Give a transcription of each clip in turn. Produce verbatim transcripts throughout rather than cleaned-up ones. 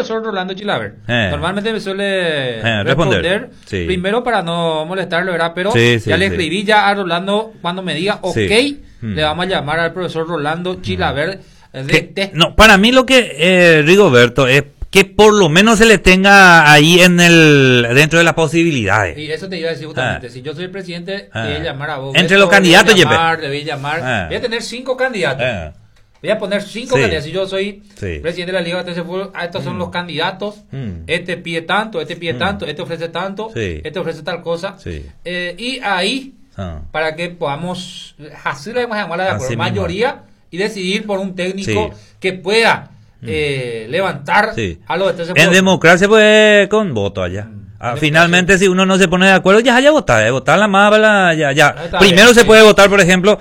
profesor Rolando Chilaver. Eh. Normalmente me suele Eh, responder, responder, sí. primero para no molestarlo, ¿verdad? Pero Sí, sí, ya le sí. escribí ya a Rolando cuando me diga ok, Sí. Mm. le vamos a llamar al profesor Rolando Chilaver. eh, de Que- te- no, para mí lo que eh, Rigoberto es que por lo menos se le tenga ahí en el dentro de las posibilidades. Y eso te iba a decir justamente, Ah. si yo soy el presidente, Ah. te voy a llamar a vos. Entre Beto, los candidatos, le voy a Yepe. llamar, le voy a llamar. Ah. Voy a tener cinco candidatos. Eh, Voy a poner cinco Sí. candidatos. Si yo soy Sí. presidente de la Liga de Fútbol, ah, estos son los candidatos. Mm. Este pide tanto, este pide Mm. tanto, este ofrece tanto, Sí. este ofrece tal cosa. Sí. Eh, y ahí, ah. para que podamos, así lo vamos a llamar de acuerdo, Así mismo. mayoría y decidir por un técnico Sí. que pueda eh, levantar Sí. a los de En democracia, pues, con voto allá. Ah, En finalmente, si uno no se pone de acuerdo, ya haya votar, eh, votar la mala, ya, ya. Está Primero bien, se sí. puede votar, por ejemplo,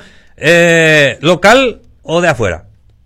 eh, local o de afuera.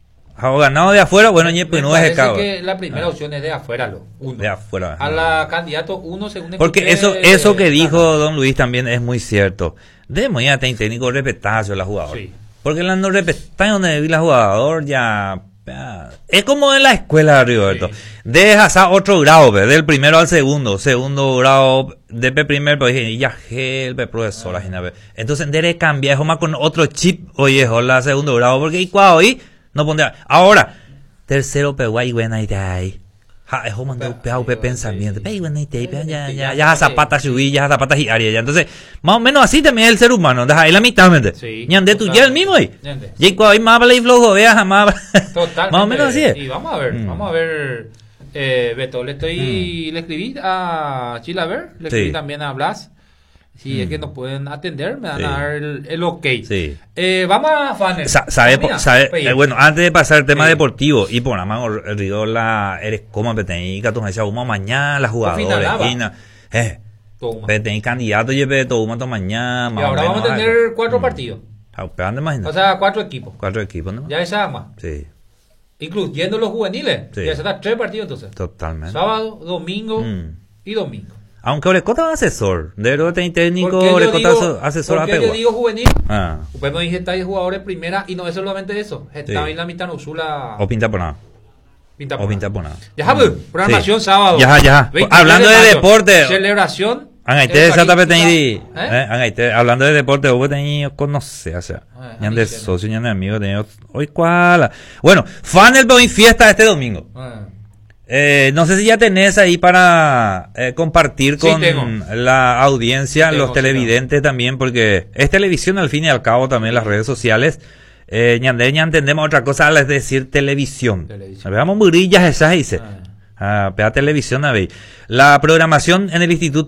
O ganado de afuera, bueno, ñe, pues Me no es parece cabo. que la primera Ah. opción es de afuera, lo, uno. De afuera. A la candidato uno, según Porque escuché, eso, eso que eh, dijo gana. don Luis también es muy cierto. Debemos ya tener técnico respetarse a la jugadora. Sí. Porque la no respetan donde vi la jugador ya, ya- es como en la escuela, Rigoberto. Sí. Dejas a otro grado, ve, del primero al segundo, segundo grado, de primer, pero dije, ya el profesor, Ah. ah. Entonces, debe cambiar, es más con otro chip, oye, la segundo grado, porque y cuando hoy no pondría. Ahora, tercero, pero guay, buena idea ahí. Ja, es como mandó peao pe pensamiento. Pe bueno, y ya ya ya ya zapata subí, ya zapata y área ya. Entonces, más o menos así también es el ser humano, deja ahí la mitad, ¿mente? Sí, Ñande tú ya el mismo ahí. Ñande. Y cuando hay más y flojo, veas jamás. Totalmente. Más o menos así es. Y vamos a ver, Mm. vamos a ver, eh, Beto, le estoy, le escribí a Chilaver, le escribí Sí. también a Blas. Si Mm. es que nos pueden atender, me van Sí. a dar el, el ok. Sí. Eh, vamos a Fanner. Sa- sabe, Mira, sabe, oye, eh, bueno, antes de pasar al tema Sí. deportivo, y por más río la eres como petenica, tú me decías, "Uma mañana las jugadoras, finalaba. y na- eh, toma. petenica candidato y pe todo uma mañana, Y más o ahora vamos a menos, tener ah, cuatro mm. partidos. Ah, pero anda más, O sea, cuatro equipos. cuatro equipos, ¿no? Ya esa más. Sí, Incluyendo los juveniles. Sí. Ya se dan tres partidos entonces. totalmente. Sábado, domingo Mm. y domingo. Aunque Orecota es un asesor, de verdad tener técnico, ¿Por qué yo Orecota digo- es asesor a por qué yo Pegua. digo juvenil? Ah, Pues me dije, está jugadores primera y no es solamente eso. Está Sí. en la mitad Usula. o pinta por nada, Pinta o pinta por nada. Ya, pues, programación Sí. sábado. Ya, ya. veintitrés Hablando de mayo. deporte. Celebración. Angaite, eh, exactamente, París, y, ¿eh? eh, Angaite, hablando de deporte, vos tenés conocer, o sea, Ah, ñan de amigo, socio, ñan de amigo, tenés, hoy cuál. Bueno, Funnel hoy fiesta este domingo. Ah. Eh, no sé si ya tenés ahí para eh, compartir Sí, con tengo. la audiencia, Sí, los tengo, sí, televidentes también, porque es televisión al fin y al cabo también las redes sociales. Eh, ñande, ñan entendemos otra cosa al decir televisión. Televisión. Veamos murillas esas, dice. Ah. Ah, pega televisión a ver. La programación en el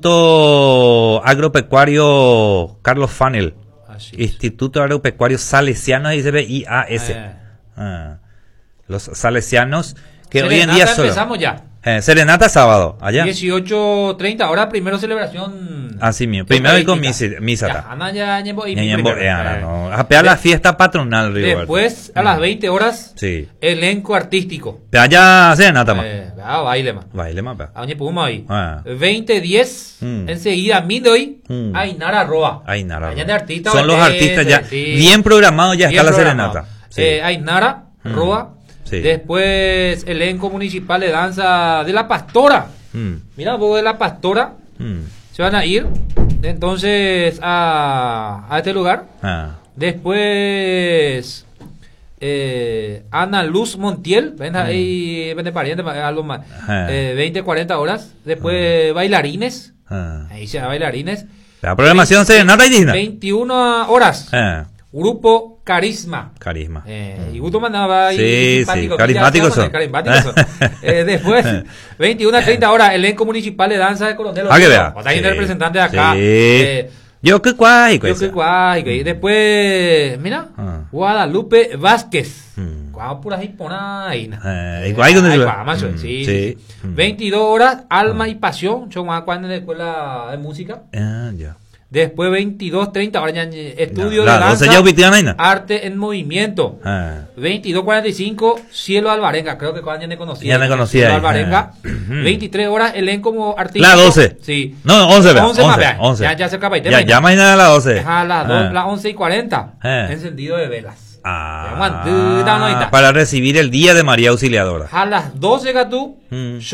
Instituto Agropecuario Carlos Funnel. Así es. Instituto Agropecuario Salesiano, dice I A S. Ah. Ah, los salesianos que hoy en Serenata día solo. empezamos ya. Eh, serenata sábado, allá. dieciocho treinta. Ahora primero celebración. Así mismo. Primero y con eucarística. misa. misa Ya, ta. Ana ya ñembo- y Ñe- ñembo- primero. eh, ah, Eh. no. A pegar la fiesta patronal, Rigoberto. Después, a las veinte horas, Sí. elenco artístico. Pero allá serenata más. Eh, ah, baile más. Baile más, pea. A Oñe Puma ahí. Ah. veinte diez. Mm. Enseguida, Midoy. Mm. Ainara Roa. Ay, nada. Allá de artista, Son los Valente, artistas ya. sí. Bien programados ya Bien está la programado. serenata. Sí. Eh, Ainara Mm. Roa. Sí. Después, elenco municipal de danza de la Pastora. Mm, Mira, vos de la Pastora. mm. Se van a ir entonces a, a este lugar. Ah. Después, eh, Ana Luz Montiel, ven ahí, ven de pariente, algo más. Ah. Eh, veinte, cuarenta horas. Después, bailarines. Ah. Ahí se da bailarines. La programación serenata y digna. veintiuna horas. Ah. Grupo Carisma. Carisma. Eh, y Gusto mandaba ahí. Sí, simpático, sí, carismáticos ya, son. carismáticos son. Eh, después, veintiuna a treinta horas, elenco municipal de danza de Coronel. Ah, que vea. Está ahí Sí. el representante de acá. Sí. Eh, Yo qué guay, yo qué guay, que- Después, mira, Ah. Guadalupe Vázquez. Mm. Guau, pura hispona ahí. Eh, igual con el- Ay, guau, macho, Mm, sí, sí. sí, sí. Mm. veintidós horas, alma y pasión. Son más cuando en la escuela de música. Ah, ya. Después veintidós treinta horas, ya, estudio La de doce danza. ya ubicaban ahí, ¿no? Arte en movimiento. Ah. veintidós cuarenta y cinco, Cielo Alvarenga. Creo que cuando ya me conocía. Ya me conocía Cielo ahí. Alvarenga. Ah. Ujú. veintitrés horas, elenco como artista. La doce. Sí. No, once, vea. once más, once, vea. once. Ya, ya se acaba. Ya, ya mañana a las doce. A las Ah. la once y cuarenta. Ah. Encendido de velas. Ah, Ya, man, tú, da, no, y ta. para recibir el día de María Auxiliadora. A las doce, Gatú. Mm.